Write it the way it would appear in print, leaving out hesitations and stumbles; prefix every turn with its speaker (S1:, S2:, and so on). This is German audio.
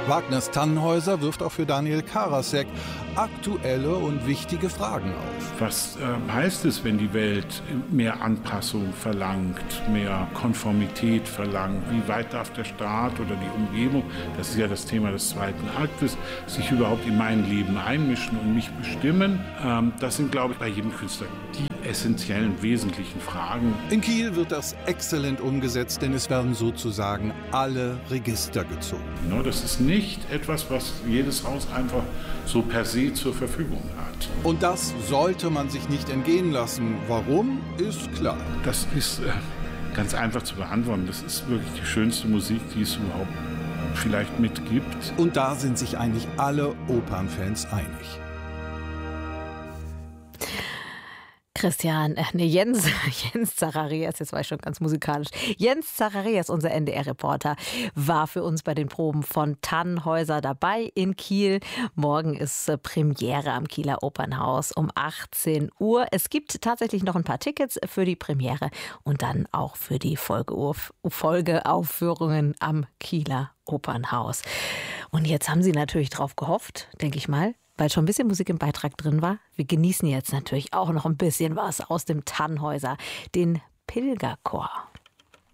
S1: Wagners Tannhäuser wirft auch für Daniel Karasek aktuelle und wichtige Fragen auf.
S2: Was heißt es, wenn die Welt mehr Anpassung verlangt, mehr Konformität verlangt? Wie weit darf der Staat oder die Umgebung, das ist ja das Thema des zweiten Aktes, sich überhaupt in mein Leben einmischen und mich bestimmen? Das sind, glaube ich, bei jedem Künstler die essentiellen, wesentlichen Fragen.
S1: In Kiel wird das exzellent umgesetzt, denn es werden sozusagen alle Register gezogen.
S2: Das ist nicht etwas, was jedes Haus einfach so per se zur Verfügung hat.
S1: Und das sollte man sich nicht entgehen lassen. Warum, ist klar.
S2: Das ist ganz einfach zu beantworten. Das ist wirklich die schönste Musik, die es überhaupt vielleicht mitgibt.
S1: Und da sind sich eigentlich alle Opernfans einig.
S3: Jens Zacharias, jetzt war ich schon ganz musikalisch. Jens Zacharias, unser NDR-Reporter, war für uns bei den Proben von Tannhäuser dabei in Kiel. Morgen ist Premiere am Kieler Opernhaus um 18 Uhr. Es gibt tatsächlich noch ein paar Tickets für die Premiere und dann auch für die Folgeaufführungen am Kieler Opernhaus. Und jetzt haben Sie natürlich drauf gehofft, denke ich mal, weil schon ein bisschen Musik im Beitrag drin war. Wir genießen jetzt natürlich auch noch ein bisschen was aus dem Tannhäuser, den Pilgerchor.